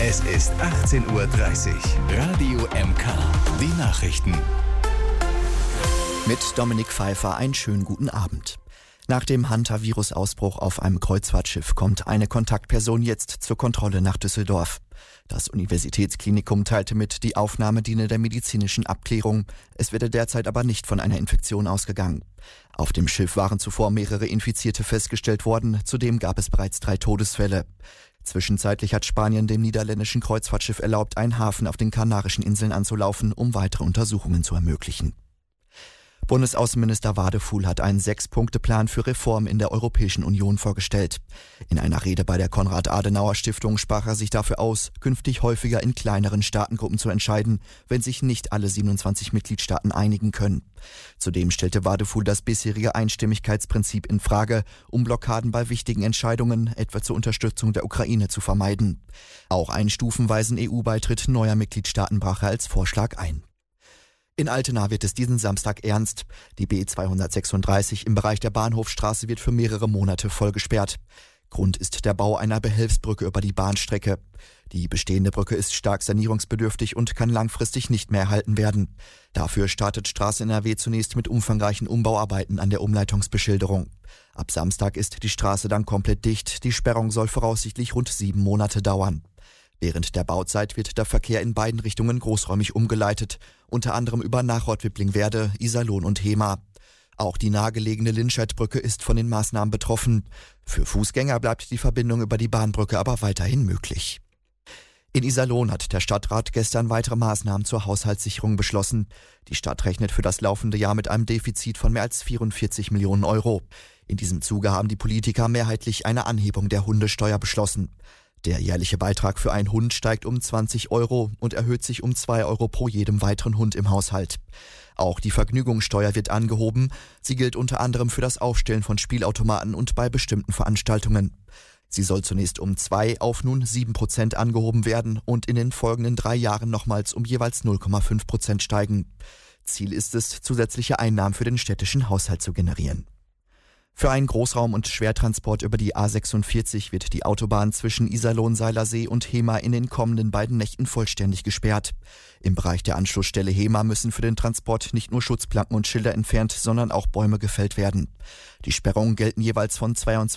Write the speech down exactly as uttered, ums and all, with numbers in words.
Es ist achtzehn Uhr dreißig. Radio M K. Die Nachrichten. Mit Dominik Pfeiffer einen schönen guten Abend. Nach dem Hantavirus-Ausbruch auf einem Kreuzfahrtschiff kommt eine Kontaktperson jetzt zur Kontrolle nach Düsseldorf. Das Universitätsklinikum teilte mit, die Aufnahme diene der medizinischen Abklärung. Es werde derzeit aber nicht von einer Infektion ausgegangen. Auf dem Schiff waren zuvor mehrere Infizierte festgestellt worden. Zudem gab es bereits drei Todesfälle. Zwischenzeitlich hat Spanien dem niederländischen Kreuzfahrtschiff erlaubt, einen Hafen auf den Kanarischen Inseln anzulaufen, um weitere Untersuchungen zu ermöglichen. Bundesaußenminister Wadefuhl hat einen Sechs-Punkte-Plan für Reform in der Europäischen Union vorgestellt. In einer Rede bei der Konrad-Adenauer-Stiftung sprach er sich dafür aus, künftig häufiger in kleineren Staatengruppen zu entscheiden, wenn sich nicht alle siebenundzwanzig Mitgliedstaaten einigen können. Zudem stellte Wadefuhl das bisherige Einstimmigkeitsprinzip in Frage, um Blockaden bei wichtigen Entscheidungen, etwa zur Unterstützung der Ukraine, zu vermeiden. Auch einen stufenweisen E U-Beitritt neuer Mitgliedstaaten brach er als Vorschlag ein. In Altena wird es diesen Samstag ernst. Die B zweihundertsechsunddreißig im Bereich der Bahnhofstraße wird für mehrere Monate voll gesperrt. Grund ist der Bau einer Behelfsbrücke über die Bahnstrecke. Die bestehende Brücke ist stark sanierungsbedürftig und kann langfristig nicht mehr erhalten werden. Dafür startet Straße N R W zunächst mit umfangreichen Umbauarbeiten an der Umleitungsbeschilderung. Ab Samstag ist die Straße dann komplett dicht. Die Sperrung soll voraussichtlich rund sieben Monate dauern. Während der Bauzeit wird der Verkehr in beiden Richtungen großräumig umgeleitet, unter anderem über Nachort-Wipplingwerde, Iserlohn und Hemer. Auch die nahegelegene Linscheidbrücke ist von den Maßnahmen betroffen. Für Fußgänger bleibt die Verbindung über die Bahnbrücke aber weiterhin möglich. In Iserlohn hat der Stadtrat gestern weitere Maßnahmen zur Haushaltssicherung beschlossen. Die Stadt rechnet für das laufende Jahr mit einem Defizit von mehr als vierundvierzig Millionen Euro. In diesem Zuge haben die Politiker mehrheitlich eine Anhebung der Hundesteuer beschlossen. Der jährliche Beitrag für einen Hund steigt um zwanzig Euro und erhöht sich um zwei Euro pro jedem weiteren Hund im Haushalt. Auch die Vergnügungssteuer wird angehoben. Sie gilt unter anderem für das Aufstellen von Spielautomaten und bei bestimmten Veranstaltungen. Sie soll zunächst um zwei auf nun sieben Prozent angehoben werden und in den folgenden drei Jahren nochmals um jeweils null Komma fünf Prozent steigen. Ziel ist es, zusätzliche Einnahmen für den städtischen Haushalt zu generieren. Für einen Großraum- und Schwertransport über die A sechsundvierzig wird die Autobahn zwischen Iserlohn-Seilersee und Hemer in den kommenden beiden Nächten vollständig gesperrt. Im Bereich der Anschlussstelle Hemer müssen für den Transport nicht nur Schutzplanken und Schilder entfernt, sondern auch Bäume gefällt werden. Die Sperrungen gelten jeweils von zweiundzwanzig